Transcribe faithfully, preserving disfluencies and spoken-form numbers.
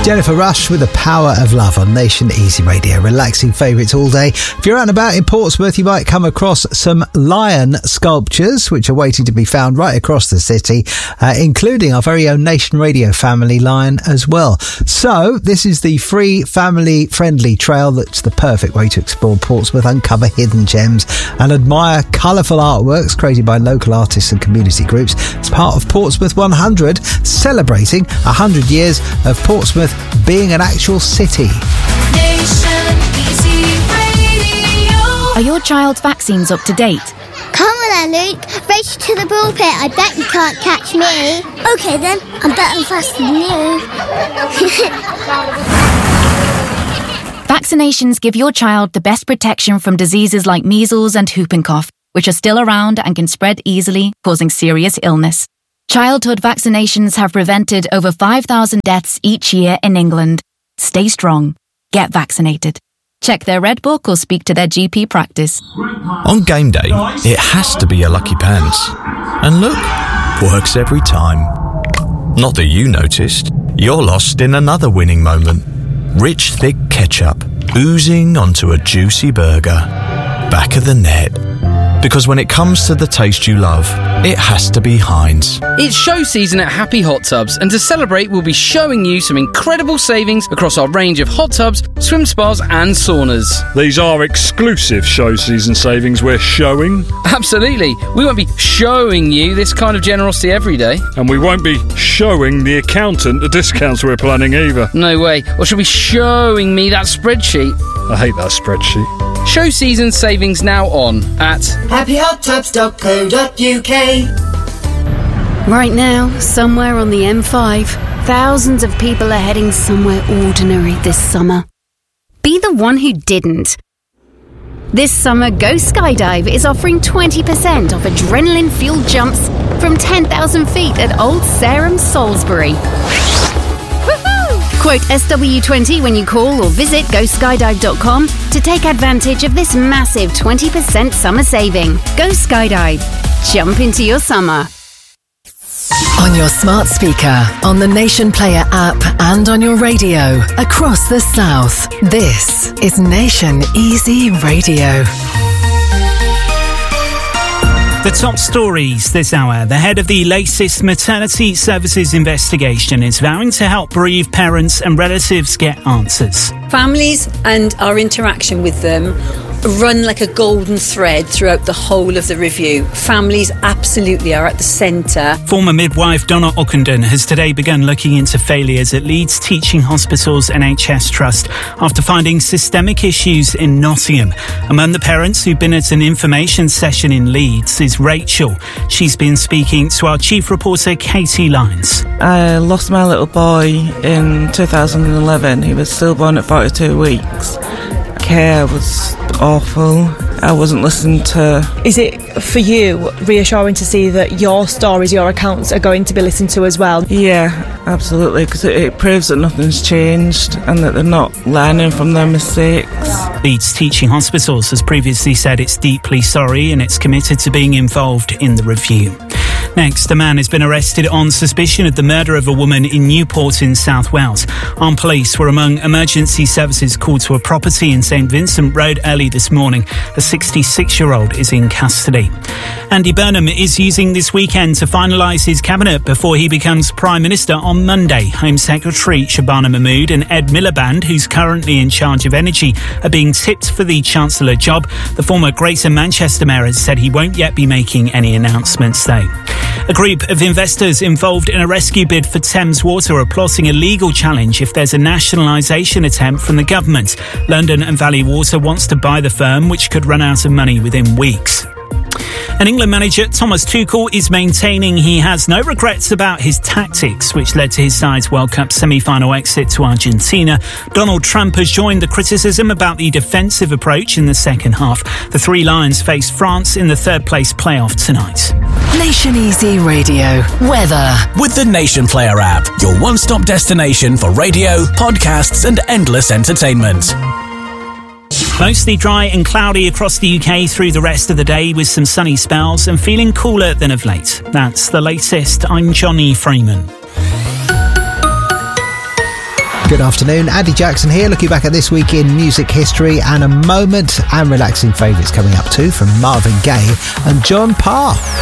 Jennifer Rush with The Power of Love on Nation Easy Radio. Relaxing favourites all day. If you're out and about in Portsmouth, you might come across some lion sculptures which are waiting to be found right across the city, uh, including our very own Nation Radio family lion as well. So this is the free family-friendly trail that's the perfect way to explore Portsmouth, uncover hidden gems and admire colourful artworks created by local artists and community groups. It's part of Portsmouth one hundred, celebrating one hundred years of Portsmouth being an actual city. Nation Easy Radio. Are your child's vaccines up to date? Come on then, Luke. Race to the ball pit. I bet you can't catch me. OK then, I'm better faster than you. Vaccinations give your child the best protection from diseases like measles and whooping cough, which are still around and can spread easily, causing serious illness. Childhood vaccinations have prevented over five thousand deaths each year in England. Stay strong. Get vaccinated. Check their Red Book or speak to their G P practice. On game day, it has to be a lucky pants. And look, works every time. Not that you noticed. You're lost in another winning moment. Rich, thick ketchup oozing onto a juicy burger. Back of the net. Because when it comes to the taste you love, it has to be Heinz. It's show season at Happy Hot Tubs, and to celebrate, we'll be showing you some incredible savings across our range of hot tubs, swim spas and saunas. These are exclusive show season savings we're showing. Absolutely. We won't be showing you this kind of generosity every day. And we won't be showing the accountant the discounts we're planning either. No way. Or should be showing me that spreadsheet. I hate that spreadsheet. Show season savings now on at happy hot tubs dot co dot uk. Right now, somewhere on the M five, thousands of people are heading somewhere ordinary this summer. Be the one who didn't. This summer, Go Skydive is offering twenty percent off adrenaline-fueled jumps from ten thousand feet at Old Sarum, Salisbury. Quote S W twenty when you call or visit go skydive dot com to take advantage of this massive twenty percent summer saving. Go Skydive. Jump into your summer. On your smart speaker, on the Nation Player app and on your radio across the South. This is Nation Easy Radio. The top stories this hour. The head of the latest maternity services investigation is vowing to help bereaved parents and relatives get answers. Families and our interaction with them run like a golden thread throughout the whole of the review. Families absolutely are at the centre. Former midwife Donna Ockenden has today begun looking into failures at Leeds Teaching Hospitals N H S Trust after finding systemic issues in Nottingham. Among the parents who've been at an information session in Leeds is Rachel. She's been speaking to our chief reporter Katie Lyons. I lost my little boy in two thousand eleven. He was stillborn at forty-two weeks. Care was awful. I wasn't listened to. Is it for you reassuring to see that your stories, your accounts are going to be listened to as well? Yeah, absolutely, because it, it proves that nothing's changed and that they're not learning from their mistakes. Leeds Teaching Hospitals has previously said it's deeply sorry and it's committed to being involved in the review. Next, a man has been arrested on suspicion of the murder of a woman in Newport in South Wales. Armed police were among emergency services called to a property in St Vincent Road early this morning. A sixty-six-year-old is in custody. Andy Burnham is using this weekend to finalise his cabinet before he becomes Prime Minister on Monday. Home Secretary Shabana Mahmood and Ed Miliband, who's currently in charge of energy, are being tipped for the Chancellor job. The former Greater Manchester Mayor has said he won't yet be making any announcements though. A group of investors involved in a rescue bid for Thames Water are plotting a legal challenge if there's a nationalisation attempt from the government. London and Valley Water wants to buy the firm, which could run out of money within weeks. And England manager Thomas Tuchel is maintaining he has no regrets about his tactics, which led to his side's World Cup semi-final exit to Argentina. Donald Trump has joined the criticism about the defensive approach in the second half. The Three Lions face France in the third place playoff tonight. Nation Easy Radio. Weather. With the Nation Player app, your one-stop destination for radio, podcasts and endless entertainment. Mostly dry and cloudy across the U K through the rest of the day with some sunny spells and feeling cooler than of late. That's the latest. I'm Johnny Freeman. Good afternoon, Andy Jackson here, looking back at this week in music history, and a moment and relaxing favourites coming up too from Marvin Gaye and John Parr.